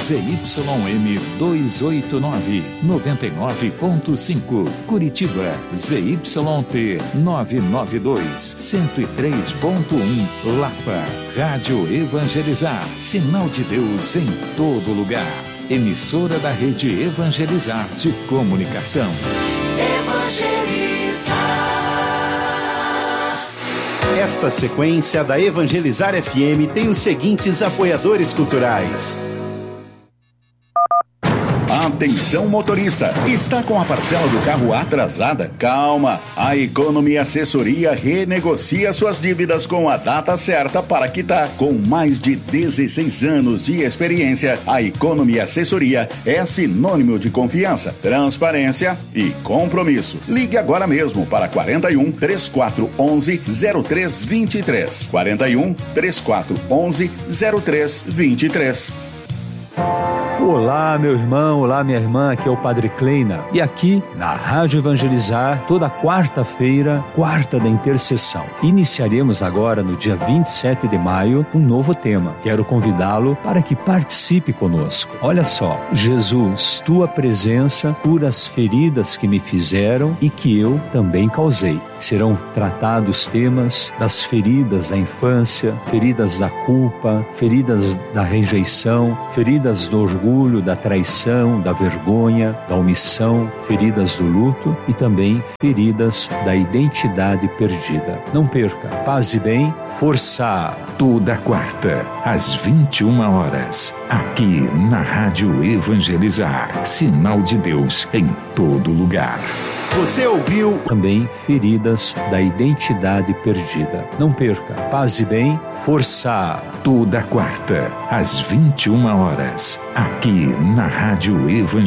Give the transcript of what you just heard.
ZYM 289, 99.5. Curitiba, ZYT 992, 103.1. Lapa, Rádio Evangelizar, sinal de Deus em todo lugar. Emissora da Rede Evangelizar de Comunicação. Esta sequência da Evangelizar FM tem os seguintes apoiadores culturais. Atenção motorista, está com a parcela do carro atrasada? Calma, a Economy Assessoria renegocia suas dívidas com a data certa para quitar. Com mais de 16 anos de experiência, a Economy Assessoria é sinônimo de confiança, transparência e compromisso. Ligue agora mesmo para 41 3411 0323. 41 3411 0323. Olá, meu irmão, olá, minha irmã, aqui é o Padre Kleina. E aqui, na Rádio Evangelizar, toda quarta-feira, quarta da intercessão. Iniciaremos agora, no dia 27 de maio, um novo tema. Quero convidá-lo para que participe conosco. Olha só, Jesus, tua presença cura as feridas que me fizeram e que eu também causei. Serão tratados temas das feridas da infância, feridas da culpa, feridas da rejeição, feridas do orgulho, da traição, da vergonha, da omissão, feridas do luto e também feridas da identidade perdida. Não perca, paz e bem, força! Toda quarta, às 21 horas, aqui na Rádio Evangelizar, sinal de Deus em todo lugar. Você ouviu também feridas da identidade perdida. Não perca, paz e bem, força! Toda quarta, às 21 horas, aqui na Rádio Evangelizar.